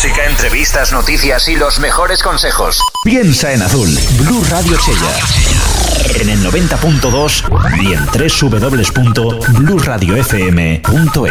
música, entrevistas, noticias y los mejores consejos. Piensa en azul. Blue Radio Chella. En el 90.2 y en www.blueradiofm.es.